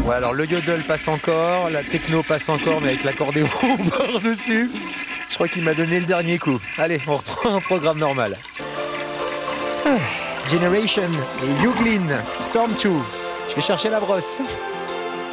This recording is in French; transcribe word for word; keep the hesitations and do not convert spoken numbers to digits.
Ouais, alors le yodel passe encore, la techno passe encore, mais avec l'accordéon par-dessus. Je crois qu'il m'a donné le dernier coup. Allez, on reprend un programme normal. Ah, Generation et Yuglin, Storm deux. Je vais chercher la brosse.